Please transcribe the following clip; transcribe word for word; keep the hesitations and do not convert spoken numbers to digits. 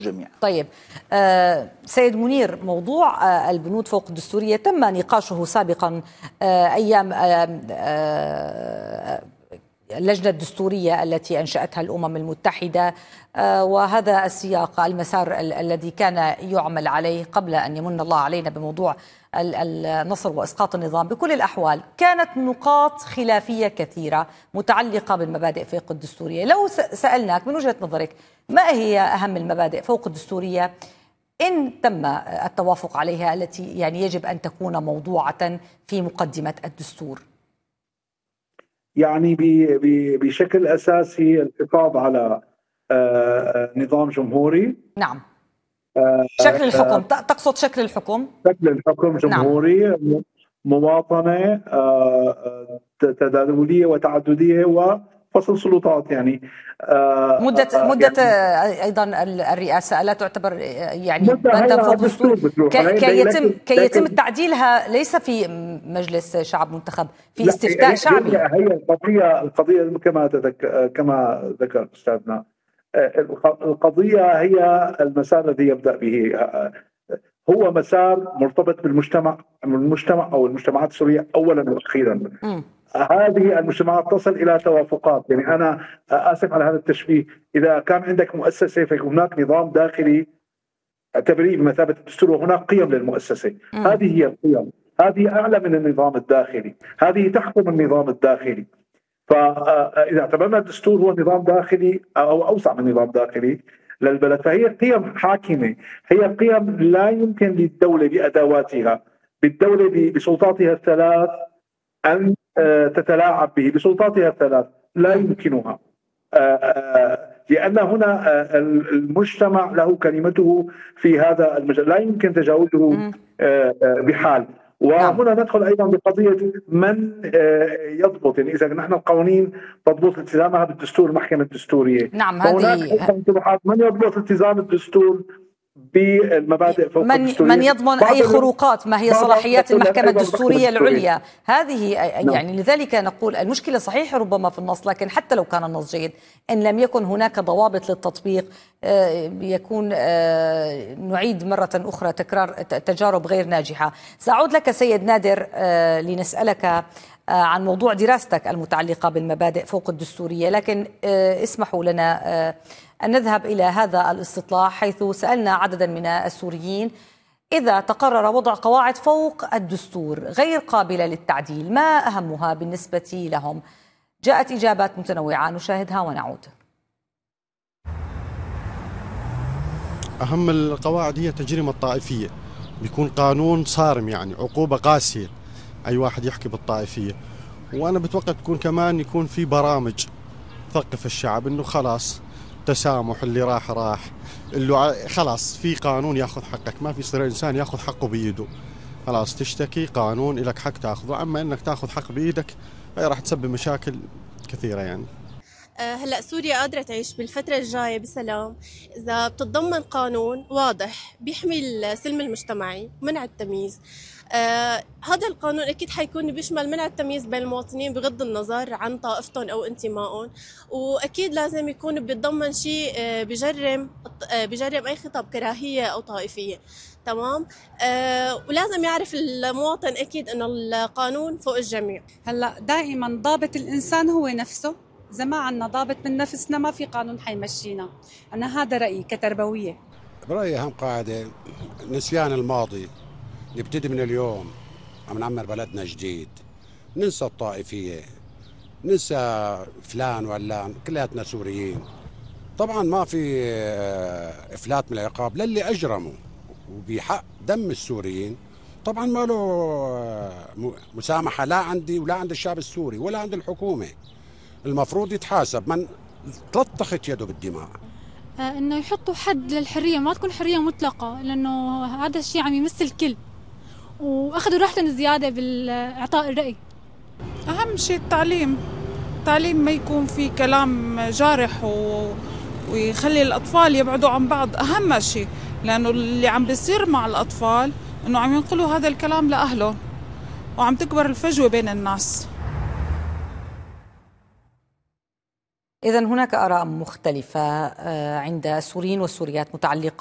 جميعا. طيب آه سيد منير، موضوع آه البنود فوق الدستورية تم نقاشه سابقا آه أيام آه آه اللجنة الدستورية التي أنشأتها الأمم المتحدة، آه وهذا السياق المسار ال الذي كان يعمل عليه قبل أن يمن الله علينا بموضوع النصر وإسقاط النظام. بكل الأحوال كانت نقاط خلافية كثيرة متعلقة بالمبادئ فوق الدستورية. لو سألناك من وجهة نظرك ما هي أهم المبادئ فوق الدستورية إن تم التوافق عليها، التي يعني يجب أن تكون موضوعة في مقدمة الدستور؟ يعني بشكل أساسي الحفاظ على نظام جمهوري. نعم. شكل الحكم، تقصد شكل الحكم؟ شكل الحكم جمهوري. نعم. مواطنة تداولية وتعددية وفصل سلطات. يعني مدة مدة يعني أيضا الرئاسة ألا تعتبر يعني بندا فوق الدستور كي يتم كي يتم تعديلها، ليس في مجلس شعب منتخب، في استفتاء شعبي. هي القضية القضية كما كما ذكر أستاذنا، القضية هي المسار الذي يبدأ به. هو مسار مرتبط بالمجتمع المجتمع أو المجتمعات السورية أولا وأخيرا. م. هذه المجتمعات تصل إلى توافقات. يعني أنا آسف على هذا التشبيه، إذا كان عندك مؤسسة فهناك نظام داخلي اعتبريه بمثابة الدستور، وهناك قيم للمؤسسة. م. هذه هي القيم، هذه أعلى من النظام الداخلي، هذه تحكم النظام الداخلي. فإذا اعتبرنا الدستور هو نظام داخلي أو أوسع من نظام داخلي للبلد، فهي قيم حاكمة، هي قيم لا يمكن للدولة بأدواتها، بالدولة بسلطاتها الثلاث أن تتلاعب به. بسلطاتها الثلاث لا يمكنها، لأن هنا المجتمع له كلمته في هذا المجال، لا يمكن تجاوزه بحال. وهنا ندخل ايضا بقضيه من يضبط، يعني اذا نحن القوانين تضبط التزامها بالدستور المحكمه الدستوريه. نعم، هذه من يضبط التزام الدستور بالمبادئ فوق من الدستوريه، من يضمن اي خروقات، ما هي صلاحيات المحكمه الدستوريه العليا. هذه يعني لذلك نقول المشكله صحيح ربما في النص، لكن حتى لو كان النص جيد ان لم يكن هناك ضوابط للتطبيق يكون نعيد مره اخرى تكرار تجارب غير ناجحه. سأعود لك سيد نادر لنسالك عن موضوع دراستك المتعلقه بالمبادئ فوق الدستوريه، لكن اسمحوا لنا أن نذهب إلى هذا الاستطلاع، حيث سألنا عددا من السوريين إذا تقرر وضع قواعد فوق الدستور غير قابلة للتعديل ما أهمها بالنسبة لهم. جاءت إجابات متنوعة، نشاهدها ونعود. أهم القواعد هي التجريم الطائفية، بيكون قانون صارم، يعني عقوبة قاسية أي واحد يحكي بالطائفية. وأنا بتوقع تكون كمان يكون في برامج ثقف الشعب إنه خلاص تسامح، اللي راح راح، اللي خلاص في قانون ياخذ حقك، ما في يصير انسان ياخذ حقه بايده. خلاص تشتكي قانون لك حق تاخذه، اما انك تاخذ حق بايدك هي راح تسبب مشاكل كثيره. يعني هلا سوريا قادره تعيش بالفتره الجايه بسلام اذا بتتضمن قانون واضح بيحمي السلم المجتمعي ومنع التمييز. آه هذا القانون اكيد حيكون بيشمل منع التمييز بين المواطنين بغض النظر عن طائفتهم او انتمائهم، واكيد لازم يكون بيتضمن شيء آه بجرم آه بجرم اي خطاب كراهيه او طائفيه. تمام. آه ولازم يعرف المواطن اكيد انه القانون فوق الجميع. هلا دائما ضابط الانسان هو نفسه، اذا ما عندنا ضابط من نفسنا ما في قانون حيمشينا. انا هذا رايي كتربويه. برايي اهم قاعده نسيان الماضي، نبتدي من اليوم عم نعمر بلدنا جديد، ننسى الطائفية، ننسى فلان وعلان، كلياتنا سوريين. طبعا ما في إفلات من العقاب للي أجرموا وبحق دم السوريين. طبعا ما له مسامحة لا عندي ولا عند الشعب السوري ولا عند الحكومة. المفروض يتحاسب من تلطخت يده بالدماء. انه يحطوا حد للحرية، ما تكون حرية مطلقة، لأنه هذا الشيء عم يمس الكل، واخذوا راحتهم زياده بالاعطاء الراي. اهم شيء التعليم، التعليم ما يكون في كلام جارح و... ويخلي الاطفال يبعدوا عن بعض، اهم شيء، لانه اللي عم بيصير مع الاطفال انه عم ينقلوا هذا الكلام لاهلهم وعم تكبر الفجوه بين الناس. إذن هناك آراء مختلفة عند السوريين والسوريات متعلقة